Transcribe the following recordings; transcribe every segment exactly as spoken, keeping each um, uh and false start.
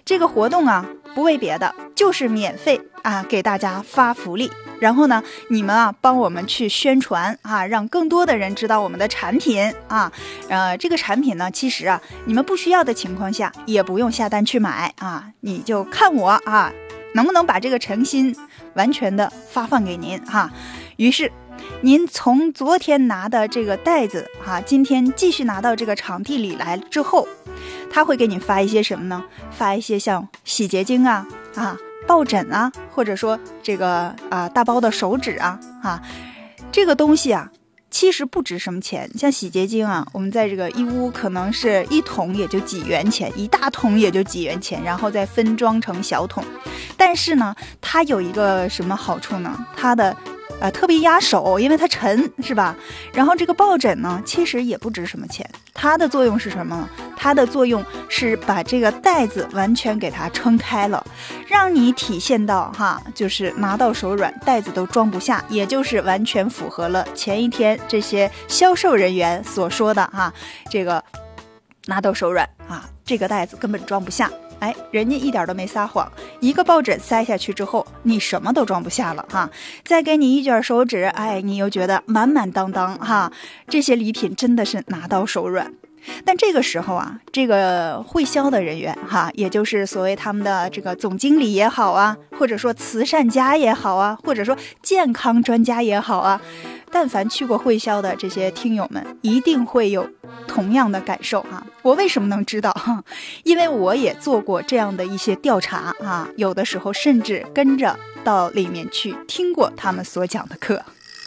这个活动啊，不为别的，就是免费啊，给大家发福利。然后呢，你们啊帮我们去宣传啊，让更多的人知道我们的产品啊。呃，这个产品呢，其实啊，你们不需要的情况下，也不用下单去买啊，你就看我啊，能不能把这个诚心完全的发放给您哈、啊。于是，您从昨天拿的这个袋子啊，今天继续拿到这个场地里来之后，他会给你发一些什么呢？发一些像洗洁精啊啊。抱枕啊，或者说这个啊大包的手纸啊啊，这个东西啊，其实不值什么钱。像洗洁精啊，我们在这个义乌可能是一桶也就几元钱，一大桶也就几元钱，然后再分装成小桶。但是呢，它有一个什么好处呢？它的呃特别压手，因为它沉，是吧？然后这个抱枕呢，其实也不值什么钱。它的作用是什么呢？它的作用是把这个袋子完全给它撑开了，让你体现到哈，就是拿到手软，袋子都装不下，也就是完全符合了前一天这些销售人员所说的哈，这个拿到手软啊，这个袋子根本装不下。哎，人家一点都没撒谎，一个抱枕塞下去之后，你什么都装不下了哈。再给你一卷手指，哎，你又觉得满满当当哈。这些礼品真的是拿到手软。但这个时候啊，这个会销的人员哈，也就是所谓他们的这个总经理也好啊，或者说慈善家也好啊，或者说健康专家也好啊，但凡去过会销的这些听友们，一定会有同样的感受哈。我为什么能知道？因为我也做过这样的一些调查啊，有的时候甚至跟着到里面去听过他们所讲的课。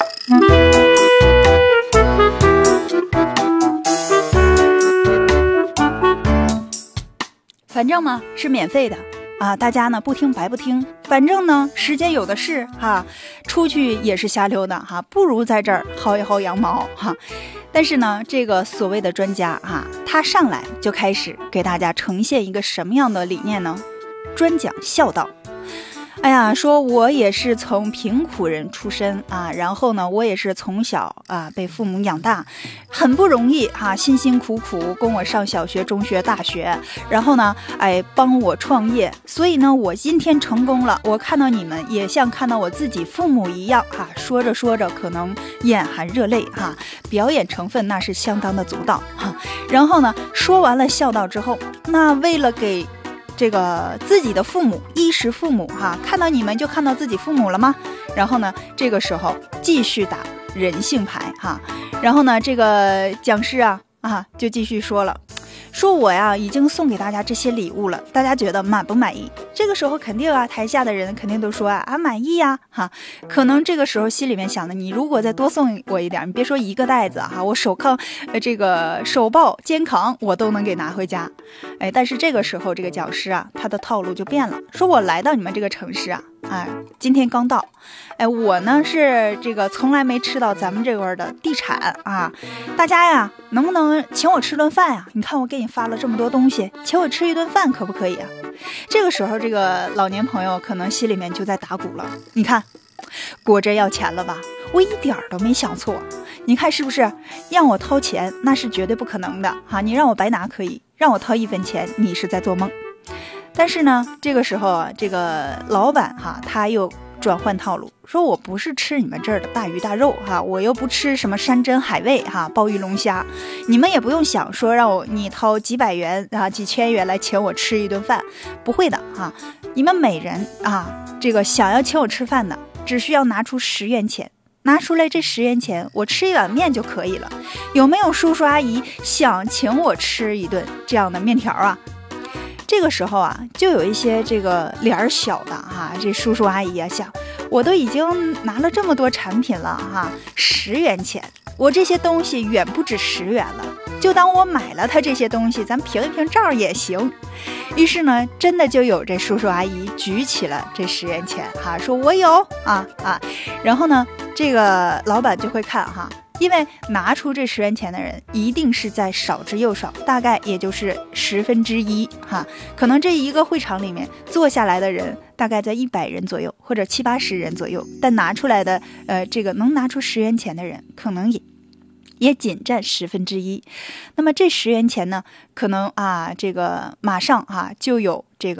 反正嘛是免费的啊，大家呢不听白不听，反正呢时间有的是哈、啊，出去也是瞎溜达哈、啊，不如在这儿薅一薅羊毛哈、啊。但是呢，这个所谓的专家啊，他上来就开始给大家呈现一个什么样的理念呢？专讲孝道。哎呀，说我也是从贫苦人出身啊，然后呢，我也是从小啊被父母养大，很不容易哈、啊，辛辛苦苦供我上小学、中学、大学，然后呢，哎，帮我创业，所以呢，我今天成功了，我看到你们也像看到我自己父母一样哈、啊，说着说着可能眼含热泪哈、啊，表演成分那是相当的足道哈、啊。然后呢，说完了孝道之后，那为了给这个自己的父母衣食父母哈，看到你们就看到自己父母了吗？然后呢，这个时候继续打人性牌哈，然后呢，这个讲师啊啊就继续说了，说我呀已经送给大家这些礼物了，大家觉得满不满意？这个时候肯定啊，台下的人肯定都说啊啊满意呀、啊、哈。可能这个时候心里面想的，你如果再多送我一点，你别说一个袋子哈，我手扛呃这个手抱肩扛我都能给拿回家。哎，但是这个时候这个讲师啊，他的套路就变了，说我来到你们这个城市啊，哎，今天刚到，哎，我呢是这个从来没吃到咱们这块的地产啊，大家呀能不能请我吃顿饭呀？你看我给你发了这么多东西，请我吃一顿饭可不可以啊？这个时候这个老年朋友可能心里面就在打鼓了，你看果真要钱了吧？我一点都没想错，你看是不是？让我掏钱那是绝对不可能的哈，你让我白拿可以，让我掏一分钱你是在做梦。但是呢，这个时候啊，这个老板哈，他又转换套路，说我不是吃你们这儿的大鱼大肉哈，我又不吃什么山珍海味哈，鲍鱼龙虾，你们也不用想说让我你掏几百元啊几千元来请我吃一顿饭，不会的哈，你们每人啊，这个想要请我吃饭的，只需要拿出十元钱。拿出来这十元钱，我吃一碗面就可以了。有没有叔叔阿姨想请我吃一顿这样的面条啊？这个时候啊，就有一些这个脸儿小的哈，这叔叔阿姨啊想，我都已经拿了这么多产品了哈，十元钱，我这些东西远不止十元了，就当我买了它这些东西，咱评一评账也行。于是呢，真的就有这叔叔阿姨举起了这十元钱哈，说我有啊啊，然后呢，这个老板就会看哈。因为拿出这十元钱的人一定是在少之又少，大概也就是十分之一哈，可能这一个会场里面坐下来的人大概在一百人左右，或者七八十人左右，但拿出来的呃这个能拿出十元钱的人可能也也仅占十分之一。那么这十元钱呢，可能啊这个马上啊就有这个